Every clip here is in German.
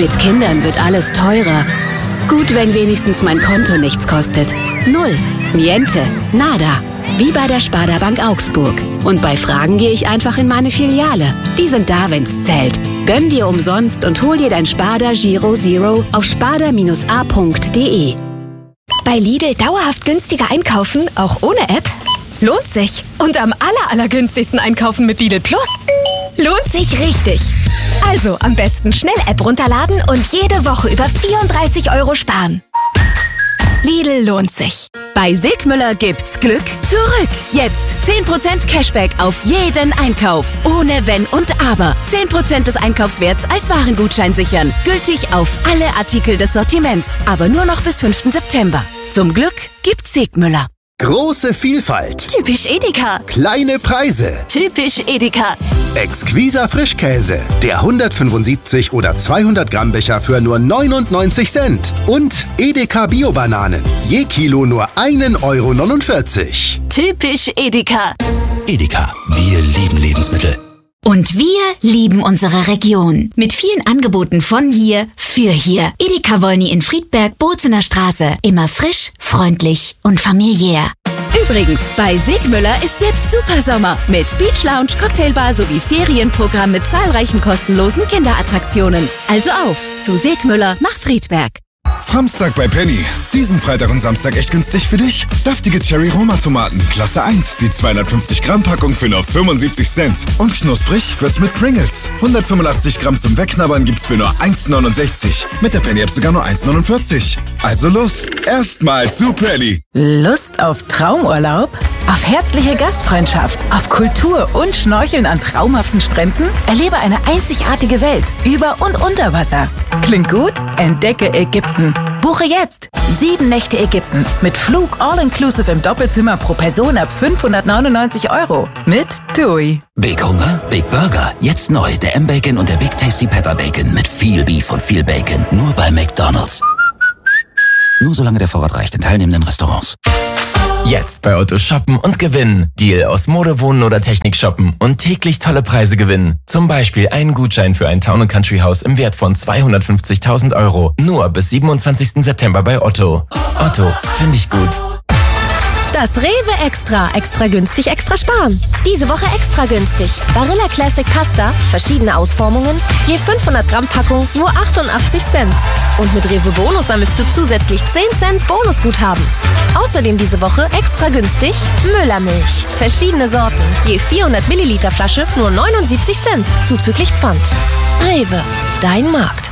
Mit Kindern wird alles teurer. Gut, wenn wenigstens mein Konto nichts kostet. Null, niente, nada. Wie bei der Sparda Bank Augsburg. Und bei Fragen gehe ich einfach in meine Filiale. Die sind da, wenn's zählt. Gönn dir umsonst und hol dir dein Sparda Giro Zero auf sparda-a.de. Bei Lidl dauerhaft günstiger einkaufen, auch ohne App? Lohnt sich. Und am allergünstigsten einkaufen mit Lidl Plus? Lohnt sich richtig. Also am besten schnell App runterladen und jede Woche über 34 € sparen. Lidl lohnt sich. Bei Segmüller gibt's Glück zurück. Jetzt 10% Cashback auf jeden Einkauf. Ohne Wenn und Aber. 10% des Einkaufswerts als Warengutschein sichern. Gültig auf alle Artikel des Sortiments. Aber nur noch bis 5. September. Zum Glück gibt's Segmüller. Große Vielfalt. Typisch Edeka. Kleine Preise. Typisch Edeka. Exquiser Frischkäse. Der 175 oder 200 Gramm Becher für nur 99 Cent. Und Edeka Bio-Bananen. Je Kilo nur 1,49 €. Typisch Edeka. Edeka, wir lieben Lebensmittel. Und wir lieben unsere Region. Mit vielen Angeboten von hier für hier. Edeka Wolny in Friedberg, Bozener Straße. Immer frisch, freundlich und familiär. Übrigens, bei Segmüller ist jetzt Supersommer mit Beach Lounge, Cocktailbar sowie Ferienprogramm mit zahlreichen kostenlosen Kinderattraktionen. Also auf zu Segmüller nach Friedberg. Samstag bei Penny. Diesen Freitag und Samstag echt günstig für dich? Saftige Cherry-Roma-Tomaten, Klasse 1. Die 250 Gramm Packung für nur 75 Cent. Und knusprig wird's mit Pringles. 185 Gramm zum Wegknabbern gibt's für nur 1,69. Mit der Penny-App sogar nur 1,49. Also los, erstmal zu Penny. Lust auf Traumurlaub? Auf herzliche Gastfreundschaft? Auf Kultur und Schnorcheln an traumhaften Stränden? Erlebe eine einzigartige Welt über und unter Wasser. Klingt gut? Entdecke Ägypten. Buche jetzt 7 Nächte Ägypten mit Flug all-inclusive im Doppelzimmer pro Person ab 599 € mit TUI. Big Hunger, Big Burger. Jetzt neu der M-Bacon und der Big Tasty Pepper Bacon mit viel Beef und viel Bacon. Nur bei McDonald's. Nur solange der Vorrat reicht in teilnehmenden Restaurants. Jetzt bei Otto shoppen und gewinnen. Deal aus Mode, Wohnen oder Technik shoppen und täglich tolle Preise gewinnen. Zum Beispiel einen Gutschein für ein Town & Country Haus im Wert von 250.000 €. Nur bis 27. September bei Otto. Otto, finde ich gut. Das Rewe Extra. Extra günstig, extra sparen. Diese Woche extra günstig. Barilla Classic Pasta, verschiedene Ausformungen, je 500 Gramm Packung, nur 88 Cent. Und mit Rewe Bonus sammelst du zusätzlich 10 Cent Bonusguthaben. Außerdem diese Woche extra günstig Müllermilch. Verschiedene Sorten, je 400 Milliliter Flasche, nur 79 Cent, zuzüglich Pfand. Rewe, dein Markt.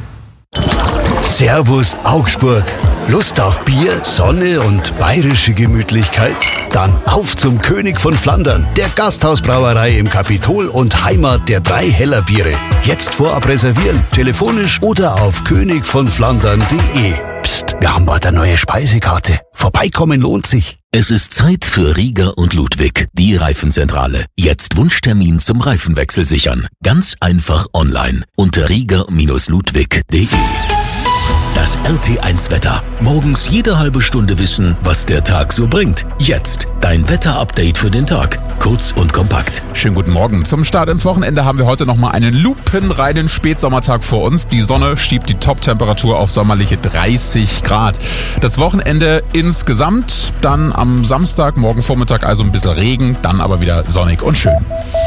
Servus Augsburg. Lust auf Bier, Sonne und bayerische Gemütlichkeit? Dann auf zum König von Flandern, der Gasthausbrauerei im Kapitol und Heimat der 3 Heller Biere. Jetzt vorab reservieren, telefonisch oder auf königvonflandern.de. Psst, wir haben bald eine neue Speisekarte. Vorbeikommen lohnt sich. Es ist Zeit für Rieger und Ludwig, die Reifenzentrale. Jetzt Wunschtermin zum Reifenwechsel sichern. Ganz einfach online unter rieger-ludwig.de. Das RT1-Wetter. Morgens jede halbe Stunde wissen, was der Tag so bringt. Jetzt dein Wetter-Update für den Tag. Kurz und kompakt. Schönen guten Morgen. Zum Start ins Wochenende haben wir heute nochmal einen lupenreinen Spätsommertag vor uns. Die Sonne schiebt die Top-Temperatur auf sommerliche 30 Grad. Das Wochenende insgesamt, dann am Samstag, morgen Vormittag also ein bisschen Regen, dann aber wieder sonnig und schön.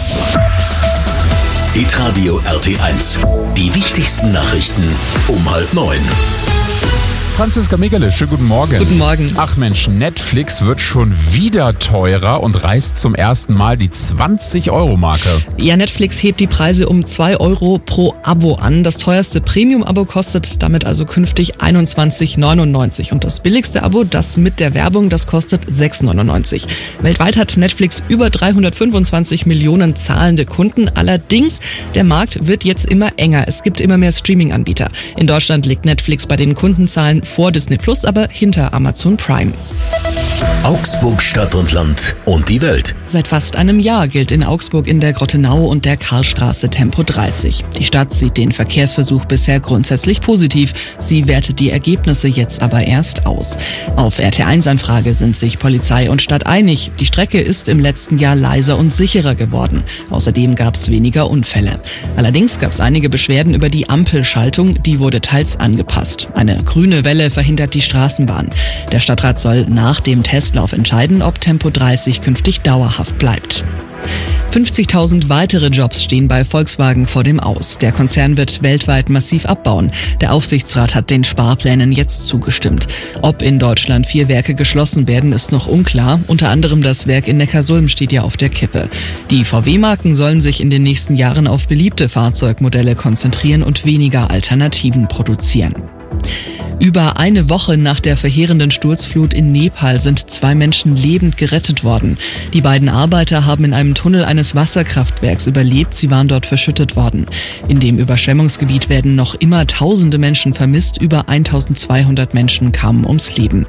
Hitradio RT1. Die wichtigsten Nachrichten um 8:30. Franziska Megele, schönen guten Morgen. Guten Morgen. Ach Mensch, Netflix wird schon wieder teurer und reißt zum ersten Mal die 20-Euro-Marke. Ja, Netflix hebt die Preise um 2 € pro Abo an. Das teuerste Premium-Abo kostet damit also künftig 21,99 € und das billigste Abo, das mit der Werbung, das kostet 6,99 €. Weltweit hat Netflix über 325 Millionen zahlende Kunden. Allerdings, der Markt wird jetzt immer enger. Es gibt immer mehr Streaming-Anbieter. In Deutschland liegt Netflix bei den Kundenzahlen vor Disney Plus, aber hinter Amazon Prime. Augsburg Stadt und Land und die Welt. Seit fast einem Jahr gilt in Augsburg in der Grottenau und der Karlstraße Tempo 30. Die Stadt sieht den Verkehrsversuch bisher grundsätzlich positiv. Sie wertet die Ergebnisse jetzt aber erst aus. Auf RT1-Anfrage sind sich Polizei und Stadt einig. Die Strecke ist im letzten Jahr leiser und sicherer geworden. Außerdem gab es weniger Unfälle. Allerdings gab es einige Beschwerden über die Ampelschaltung. Die wurde teils angepasst. Eine grüne Welle verhindert die Straßenbahn. Der Stadtrat soll nach dem Testlauf entscheiden, ob Tempo 30 künftig dauerhaft bleibt. 50.000 weitere Jobs stehen bei Volkswagen vor dem Aus. Der Konzern wird weltweit massiv abbauen. Der Aufsichtsrat hat den Sparplänen jetzt zugestimmt. Ob in Deutschland 4 Werke geschlossen werden, ist noch unklar. Unter anderem das Werk in Neckarsulm steht ja auf der Kippe. Die VW-Marken sollen sich in den nächsten Jahren auf beliebte Fahrzeugmodelle konzentrieren und weniger Alternativen produzieren. Über eine Woche nach der verheerenden Sturzflut in Nepal sind 2 Menschen lebend gerettet worden. Die beiden Arbeiter haben in einem Tunnel eines Wasserkraftwerks überlebt. Sie waren dort verschüttet worden. In dem Überschwemmungsgebiet werden noch immer Tausende Menschen vermisst. Über 1200 Menschen kamen ums Leben.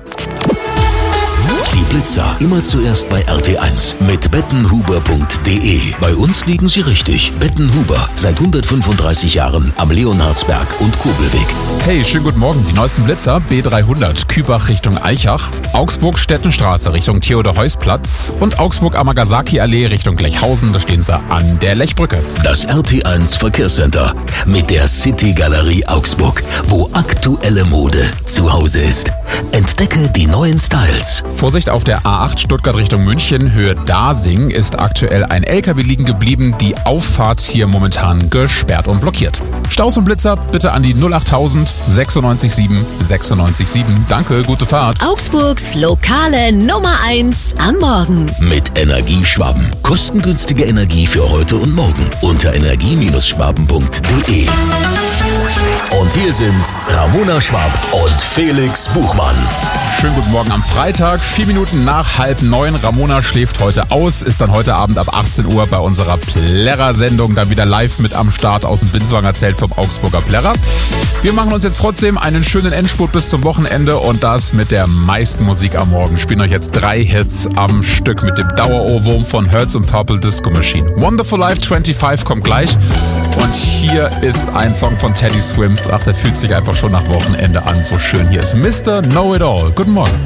Die Blitzer immer zuerst bei RT1 mit bettenhuber.de. Bei uns liegen Sie richtig. Bettenhuber, seit 135 Jahren am Leonhardsberg und Kobelweg. Hey, schönen guten Morgen. Die neuesten Blitzer, B300, Kübach Richtung Eichach, Augsburg-Stettenstraße Richtung Theodor-Heuss-Platz und Augsburg-Amagasaki-Allee Richtung Lechhausen. Da stehen sie an der Lechbrücke. Das RT1 Verkehrscenter mit der City-Galerie Augsburg, wo aktuelle Mode zu Hause ist. Entdecke die neuen Styles. Vorsicht auf der A8 Stuttgart Richtung München, Höhe Dasing, ist aktuell ein LKW liegen geblieben. Die Auffahrt hier momentan gesperrt und blockiert. Staus und Blitzer bitte an die 08000 967 967. Danke, gute Fahrt. Augsburgs lokale Nummer 1 am Morgen. Mit Energieschwaben. Kostengünstige Energie für heute und morgen. Unter energie-schwaben.de. Und hier sind Ramona Schwab und Felix Buchmann. Schönen guten Morgen am Freitag, 4 Minuten nach 8:30. Ramona schläft heute aus, ist dann heute Abend ab 18 Uhr bei unserer Plärrer-Sendung dann wieder live mit am Start aus dem Binswanger Zelt vom Augsburger Plärrer. Wir machen uns jetzt trotzdem einen schönen Endspurt bis zum Wochenende und das mit der meisten Musik am Morgen. Spielen euch jetzt 3 Hits am Stück mit dem Dauerohrwurm von Hertz und Purple Disco Machine. Wonderful Life 25 kommt gleich und hier ist ein Song von Teddy Swims. Ach, der fühlt sich einfach schon nach Wochenende an, so schön. Hier ist Mr. Know-It-All. Guten Morgen.